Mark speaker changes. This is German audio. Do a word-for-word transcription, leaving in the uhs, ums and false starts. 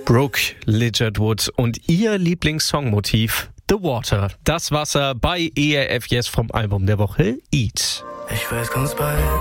Speaker 1: Brooke Ligertwood und ihr Lieblingssongmotiv The Water, das Wasser bei E R F Yes vom Album der Woche Eat.
Speaker 2: Ich weiß ganz bald.